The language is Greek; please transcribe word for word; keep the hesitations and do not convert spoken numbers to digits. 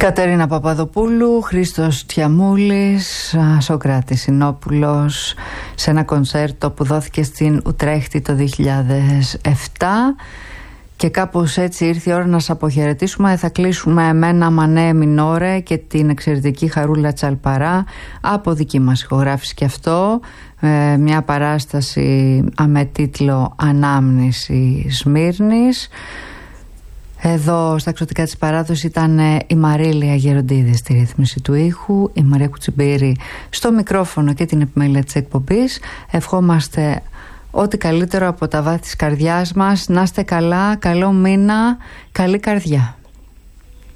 Κατερίνα Παπαδοπούλου, Χρήστος Τιαμούλης, Σοκράτης Συνόπουλος, σε ένα κονσέρτο που δόθηκε στην Ουτρέχτη το δύο χιλιάδες επτά. Και κάπως έτσι ήρθε η ώρα να σας αποχαιρετήσουμε. Θα κλείσουμε με ένα Μανέ Μινόρε και την εξαιρετική Χαρούλα Τσαλπαρά, από δική μας ηχογράφηση και αυτό, ε, μια παράσταση με τίτλο «Ανάμνηση Σμύρνης». Εδώ στα εξωτικά της παράδοσης ήταν η Μαρίλια Γεροντίδη στη ρύθμιση του ήχου, η Μαρία Κουτσιμπήρη στο μικρόφωνο και την επιμέλεια της εκπομπής. Ευχόμαστε ό,τι καλύτερο από τα βάθη της καρδιάς μας. Να είστε καλά, καλό μήνα, καλή καρδιά.